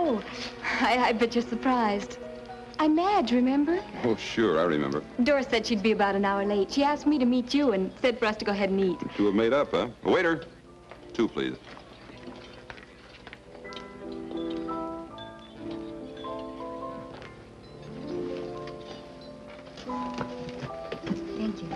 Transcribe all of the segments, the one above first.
Oh, I bet you're surprised. I'm Madge, remember? Oh, sure, I remember. Doris said she'd be about an hour late. She asked me to meet you and said for us to go ahead and eat. You two have made up, huh? Waiter, 2, please. Thank you.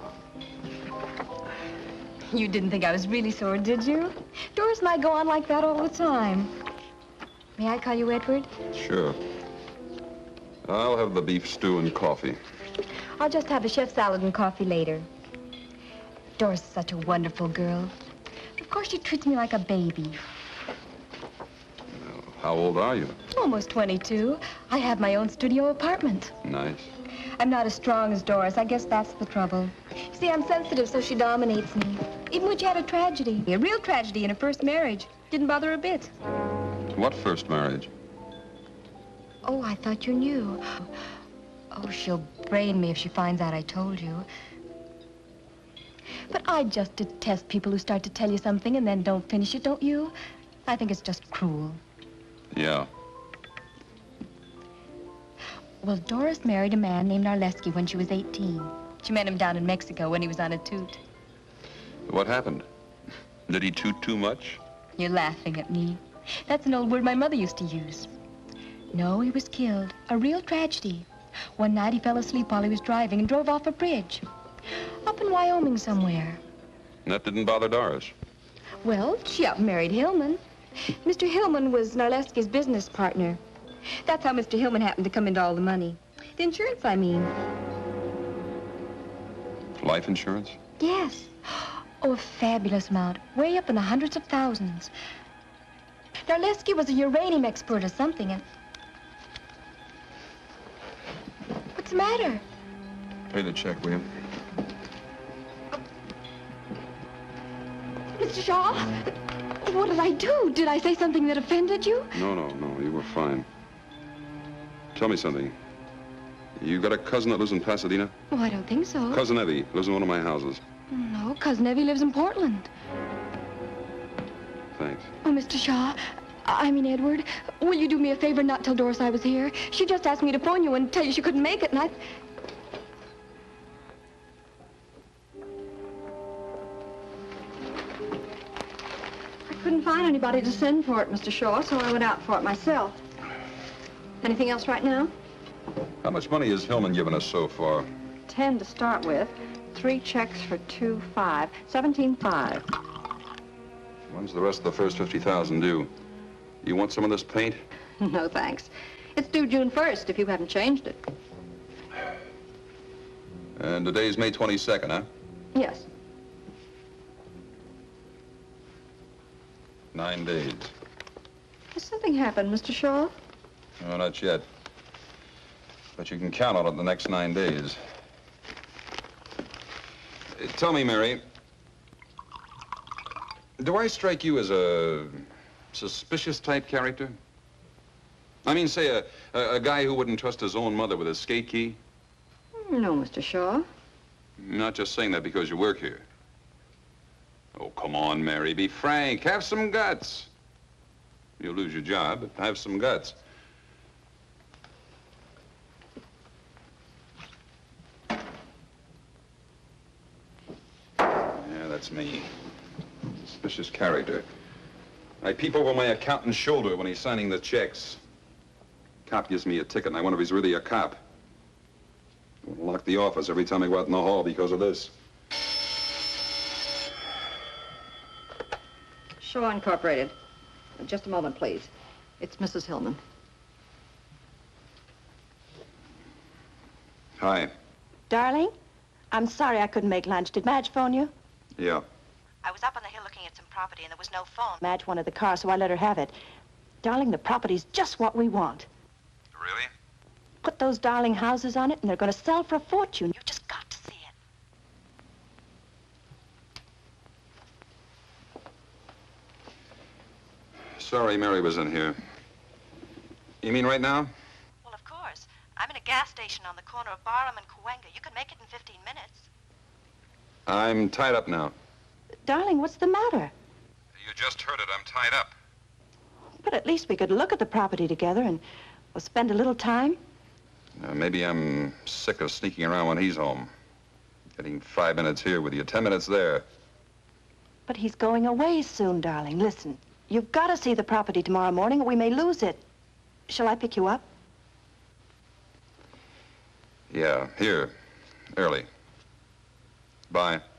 You didn't think I was really sore, did you? Doris and I go on like that all the time. May I call you Edward? Sure. I'll have the beef stew and coffee. I'll just have a chef salad and coffee later. Doris is such a wonderful girl. Of course, she treats me like a baby. Well, how old are you? Almost 22. I have my own studio apartment. Nice. I'm not as strong as Doris. I guess that's the trouble. You see, I'm sensitive, so she dominates me. Even when she had a tragedy, a real tragedy in her first marriage, didn't bother her a bit. What first marriage? Oh, I thought you knew. Oh, she'll brain me if she finds out I told you. But I just detest people who start to tell you something and then don't finish it, don't you? I think it's just cruel. Yeah. Well, Doris married a man named Arleski when she was 18. She met him down in Mexico when he was on a toot. What happened? Did he toot too much? You're laughing at me. That's an old word my mother used to use. No, he was killed. A real tragedy. One night he fell asleep while he was driving and drove off a bridge. Up in Wyoming somewhere. That didn't bother Doris. Well, she up and married Hillman. Mr. Hillman was Narleski's business partner. That's how Mr. Hillman happened to come into all the money. The insurance, I mean. Life insurance? Yes. Oh, a fabulous amount. Way up in the hundreds of thousands. Narleski was a uranium expert or something, and... What's the matter? Pay the check, will you? Mr. Shaw, what did I do? Did I say something that offended you? No, you were fine. Tell me something. You got a cousin that lives in Pasadena? Oh, I don't think so. Cousin Evie lives in one of my houses. No, Cousin Evie lives in Portland. Thanks. Oh, Mr. Shaw, I mean, Edward, will you do me a favor and not tell Doris I was here? She just asked me to phone you and tell you she couldn't make it, and I couldn't find anybody to send for it, Mr. Shaw, so I went out for it myself. Anything else right now? How much money has Hillman given us so far? 10 to start with. 3 checks for 2.5. 17.5. When's the rest of the first 50,000 due? You want some of this paint? No, thanks. It's due June 1st if you haven't changed it. And today's May 22nd, huh? Yes. 9 days. Has something happened, Mr. Shaw? No, not yet. But you can count on it the next 9 days. Tell me, Mary, do I strike you as a suspicious type character? I mean, say, a guy who wouldn't trust his own mother with a skate key? No, Mr. Shaw. I'm not just saying that because you work here. Oh, come on, Mary, be frank. Have some guts. You'll lose your job, but have some guts. Yeah, that's me. Suspicious character. I peep over my accountant's shoulder when he's signing the checks. Cop gives me a ticket, and I wonder if he's really a cop. I want to lock the office every time I go out in the hall because of this. Shaw Incorporated. Just a moment, please. It's Mrs. Hillman. Hi. Darling, I'm sorry I couldn't make lunch. Did Madge phone you? Yeah. I was up on the hill looking at some property and there was no phone. Madge wanted the car, so I let her have it. Darling, the property's just what we want. Really? Put those darling houses on it and they're going to sell for a fortune. You just got to see it. Sorry Mary was in here. You mean right now? Well, of course. I'm in a gas station on the corner of Barham and Cahuenga. You can make it in 15 minutes. I'm tied up now. Darling, what's the matter? You just heard it. I'm tied up. But at least we could look at the property together and we'll spend a little time. Maybe I'm sick of sneaking around when he's home. Getting 5 minutes here with you, 10 minutes there. But he's going away soon, darling. Listen, you've got to see the property tomorrow morning or we may lose it. Shall I pick you up? Yeah, here. Early. Bye.